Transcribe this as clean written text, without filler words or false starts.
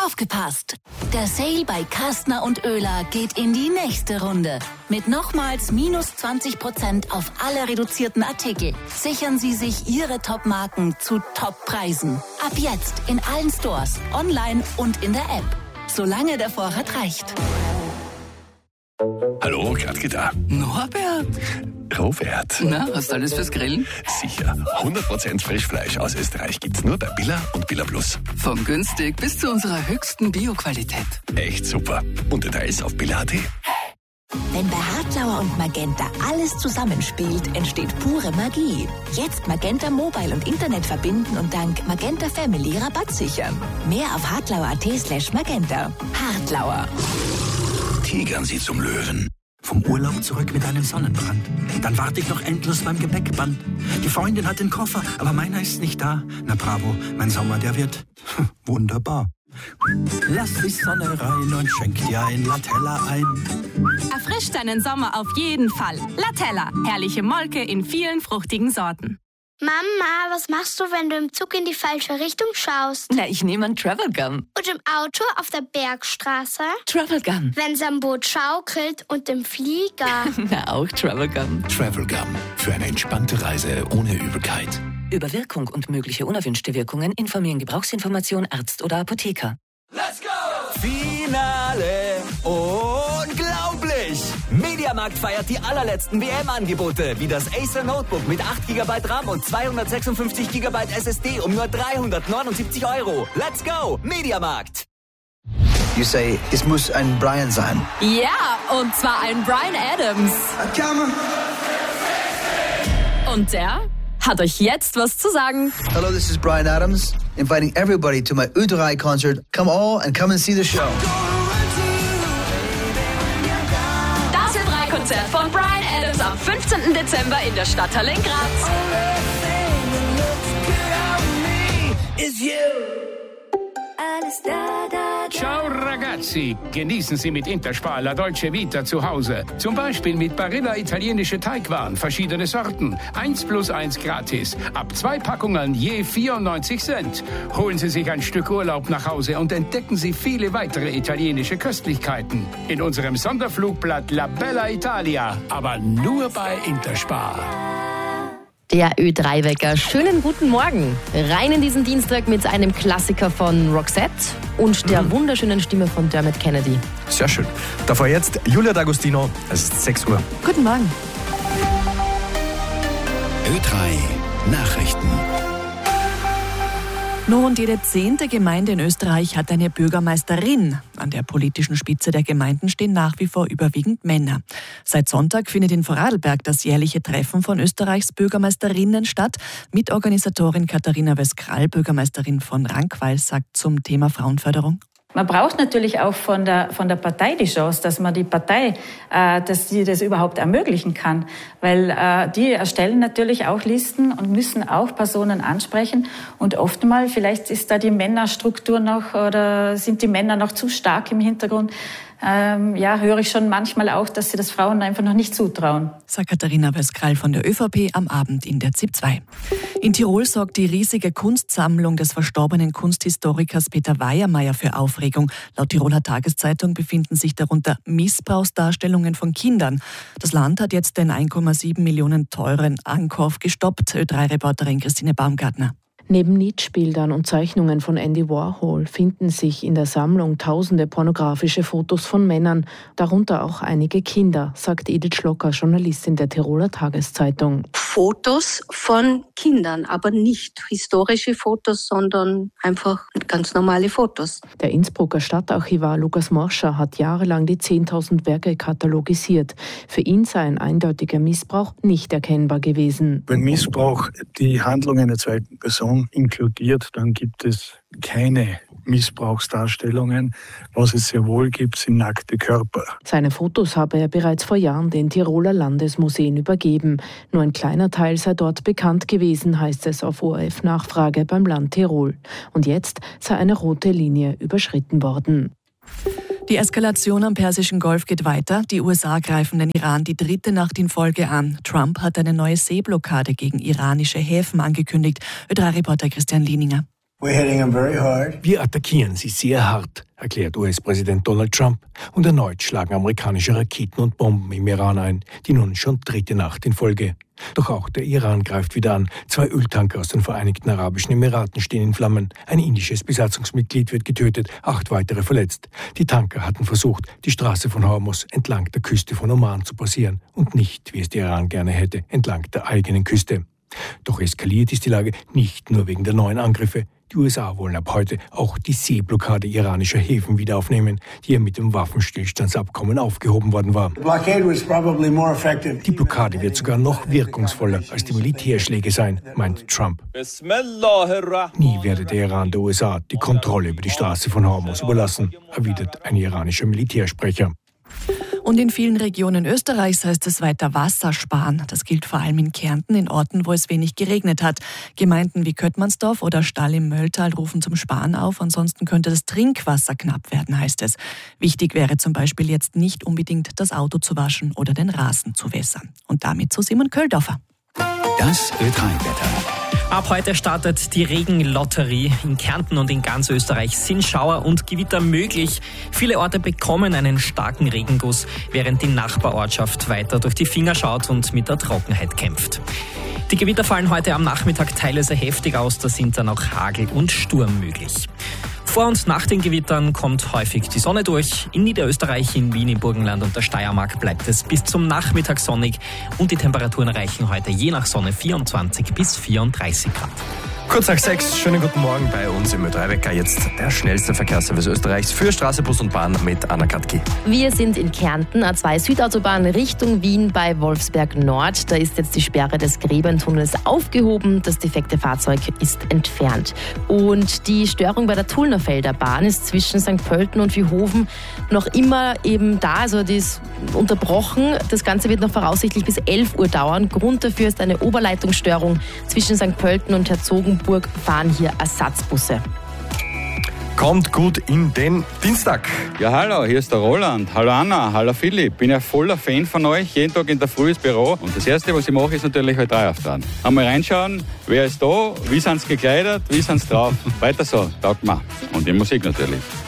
Aufgepasst! Der Sale bei Kastner und Oehler geht in die nächste Runde. Mit nochmals minus 20% auf alle reduzierten Artikel sichern Sie sich Ihre Top-Marken zu Top-Preisen. Ab jetzt in allen Stores, online und in der App. Solange der Vorrat reicht. Hallo, Gradke da. Norbert. Robert. Na, hast du alles fürs Grillen? Sicher. 100% Frischfleisch aus Österreich gibt's nur bei Billa und Billa Plus. Von günstig bis zu unserer höchsten Bio-Qualität. Echt super. Und Details auf billa.at. Wenn bei Hartlauer und Magenta alles zusammenspielt, entsteht pure Magie. Jetzt Magenta Mobile und Internet verbinden und dank Magenta Family Rabatt sichern. Mehr auf hartlauer.at/magenta. Hartlauer. Tigern Sie zum Löwen. Vom Urlaub zurück mit einem Sonnenbrand. Dann warte ich noch endlos beim Gepäckband. Die Freundin hat den Koffer, aber meiner ist nicht da. Na bravo, mein Sommer, der wird wunderbar. Lass die Sonne rein und schenk dir ein Latella ein. Erfrischt deinen Sommer auf jeden Fall. Latella, herrliche Molke in vielen fruchtigen Sorten. Mama, was machst du, wenn du im Zug in die falsche Richtung schaust? Na, ich nehme einen Travel Gun. Und im Auto auf der Bergstraße? Travel Gun. Wenn's am Boot schaukelt und im Flieger? Na, auch Travel Gun. Travel Gum. Für eine entspannte Reise ohne Übelkeit. Über Wirkung und mögliche unerwünschte Wirkungen informieren Gebrauchsinformation Arzt oder Apotheker. Let's go! Finale! Unglaublich! Mediamarkt feiert die allerletzten WM-Angebote, wie das Acer Notebook mit 8 GB RAM und 256 GB SSD um nur 379 €. Let's go! Mediamarkt! You say, es muss ein Brian sein. Ja, und zwar ein Bryan Adams. Und der hat euch jetzt was zu sagen. Hello, this is Brian Adams, inviting everybody to my U3 concert. Come all and come and see the show. Das U3-Konzert von Bryan Adams am 15. Dezember in der Stadthalle in Graz. Ciao ragazzi, genießen Sie mit Interspar La Dolce Vita zu Hause. Zum Beispiel mit Barilla italienische Teigwaren, verschiedene Sorten. 1+1 gratis. Ab 2 Packungen je 94 Cent. Holen Sie sich ein Stück Urlaub nach Hause und entdecken Sie viele weitere italienische Köstlichkeiten. In unserem Sonderflugblatt La Bella Italia. Aber nur bei Interspar. Der Ö3-Wecker. Schönen guten Morgen. Rein in diesen Dienstag mit einem Klassiker von Roxette und der wunderschönen Stimme von Dermot Kennedy. Sehr schön. Davor jetzt Julia D'Agostino. Es ist 6 Uhr. Guten Morgen. Ö3 Nachrichten. Nur rund jede 10. Gemeinde in Österreich hat eine Bürgermeisterin. An der politischen Spitze der Gemeinden stehen nach wie vor überwiegend Männer. Seit Sonntag findet in Vorarlberg das jährliche Treffen von Österreichs Bürgermeisterinnen statt. Mitorganisatorin Katharina Weskrall, Bürgermeisterin von Rankweil, sagt zum Thema Frauenförderung: Man braucht natürlich auch von der Partei die Chance, dass man die Partei, dass sie das überhaupt ermöglichen kann. Weil die erstellen natürlich auch Listen und müssen auch Personen ansprechen. Und oftmals, vielleicht ist da die Männerstruktur noch oder sind die Männer noch zu stark im Hintergrund. Höre ich schon manchmal auch, dass sie das Frauen einfach noch nicht zutrauen. Sagt Katharina Weskrall von der ÖVP am Abend in der ZIP 2. In Tirol sorgt die riesige Kunstsammlung des verstorbenen Kunsthistorikers Peter Weiermeier für Aufregung. Laut Tiroler Tageszeitung befinden sich darunter Missbrauchsdarstellungen von Kindern. Das Land hat jetzt den 1,7 Millionen teuren Ankauf gestoppt. Ö3-Reporterin Christine Baumgartner. Neben Nietzsche-Bildern und Zeichnungen von Andy Warhol finden sich in der Sammlung tausende pornografische Fotos von Männern, darunter auch einige Kinder, sagt Edith Schlocker, Journalistin der Tiroler Tageszeitung. Fotos von Kindern, aber nicht historische Fotos, sondern einfach ganz normale Fotos. Der Innsbrucker Stadtarchivar Lukas Morscher hat jahrelang die 10.000 Werke katalogisiert. Für ihn sei ein eindeutiger Missbrauch nicht erkennbar gewesen. Wenn Missbrauch die Handlung einer zweiten Person inkludiert, dann gibt es keine Missbrauchsdarstellungen. Was es sehr wohl gibt, sind nackte Körper. Seine Fotos habe er bereits vor Jahren den Tiroler Landesmuseen übergeben. Nur ein kleiner Teil sei dort bekannt gewesen, heißt es auf ORF-Nachfrage beim Land Tirol. Und jetzt sei eine rote Linie überschritten worden. Die Eskalation am Persischen Golf geht weiter. Die USA greifen den Iran die 3. Nacht in Folge an. Trump hat eine neue Seeblockade gegen iranische Häfen angekündigt. Ö3-Reporter Christian Lieninger. Wir attackieren sie sehr hart, erklärt US-Präsident Donald Trump. Und erneut schlagen amerikanische Raketen und Bomben im Iran ein, die nun schon 3. Nacht in Folge. Doch auch der Iran greift wieder an. 2 Öltanker aus den Vereinigten Arabischen Emiraten stehen in Flammen. Ein indisches Besatzungsmitglied wird getötet, 8 weitere verletzt. Die Tanker hatten versucht, die Straße von Hormuz entlang der Küste von Oman zu passieren und nicht, wie es der Iran gerne hätte, entlang der eigenen Küste. Doch eskaliert ist die Lage nicht nur wegen der neuen Angriffe. Die USA wollen ab heute auch die Seeblockade iranischer Häfen wieder aufnehmen, die ja mit dem Waffenstillstandsabkommen aufgehoben worden war. Die Blockade wird sogar noch wirkungsvoller als die Militärschläge sein, meint Trump. Nie werde der Iran der USA die Kontrolle über die Straße von Hormuz überlassen, erwidert ein iranischer Militärsprecher. Und in vielen Regionen Österreichs heißt es weiter Wasser sparen. Das gilt vor allem in Kärnten, in Orten, wo es wenig geregnet hat. Gemeinden wie Köttmannsdorf oder Stall im Mölltal rufen zum Sparen auf. Ansonsten könnte das Trinkwasser knapp werden, heißt es. Wichtig wäre zum Beispiel jetzt nicht unbedingt das Auto zu waschen oder den Rasen zu wässern. Und damit zu Simon Köldorfer. Das Ö3-Wetter. Ab heute startet die Regenlotterie. In Kärnten und in ganz Österreich sind Schauer und Gewitter möglich. Viele Orte bekommen einen starken Regenguss, während die Nachbarortschaft weiter durch die Finger schaut und mit der Trockenheit kämpft. Die Gewitter fallen heute am Nachmittag teilweise heftig aus, da sind dann auch Hagel und Sturm möglich. Vor und nach den Gewittern kommt häufig die Sonne durch. In Niederösterreich, in Wien, im Burgenland und der Steiermark bleibt es bis zum Nachmittag sonnig und die Temperaturen erreichen heute je nach Sonne 24 bis 34 Grad. Kurz nach 6, schönen guten Morgen bei uns im Ö3-Wecker. Jetzt der schnellste Verkehrsservice Österreichs für Straße, Bus und Bahn mit Anna Katki. Wir sind in Kärnten, A2 Südautobahn Richtung Wien bei Wolfsberg Nord. Da ist jetzt die Sperre des Gräbentunnels aufgehoben. Das defekte Fahrzeug ist entfernt. Und die Störung bei der Tullnerfelder Bahn ist zwischen St. Pölten und Viehofen noch immer eben da. Also die ist unterbrochen. Das Ganze wird noch voraussichtlich bis 11 Uhr dauern. Grund dafür ist eine Oberleitungsstörung. Zwischen St. Pölten und Herzogenburg fahren hier Ersatzbusse. Kommt gut in den Dienstag. Ja, hallo, hier ist der Roland. Hallo Anna, hallo Philipp. Bin ein voller Fan von euch. Jeden Tag in der Früh ins Büro. Und das Erste, was ich mache, ist natürlich Ö3 auftragen. Einmal reinschauen, wer ist da, wie sind sie gekleidet, wie sind sie drauf. Weiter so, taugt mir. Und die Musik natürlich.